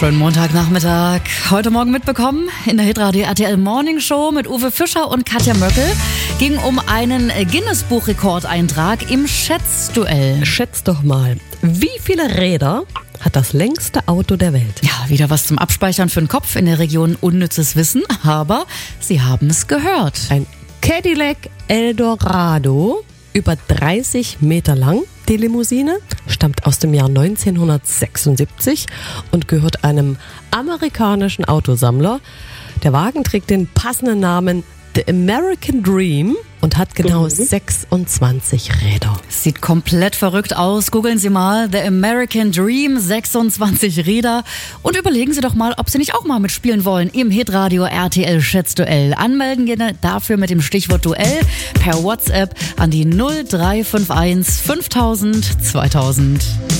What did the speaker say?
Schönen Montagnachmittag. Heute Morgen mitbekommen in der Hitradio RTL Morning Show mit Uwe Fischer und Katja Möckel ging um einen Guinness-Buch-Rekordeintrag im Schätzduell. Schätz doch mal, wie viele Räder hat das längste Auto der Welt? Ja, wieder was zum Abspeichern für den Kopf in der Region unnützes Wissen, aber Sie haben es gehört. Ein Cadillac Eldorado, über 30 Meter lang. Die Limousine stammt aus dem Jahr 1976 und gehört einem amerikanischen Autosammler. Der Wagen trägt den passenden Namen The American Dream und hat genau 26 Räder. Sieht komplett verrückt aus. Googeln Sie mal The American Dream, 26 Räder und überlegen Sie doch mal, ob Sie nicht auch mal mitspielen wollen im Hitradio RTL Schätzduell. Anmelden gerne dafür mit dem Stichwort Duell per WhatsApp an die 0351 5000 2000.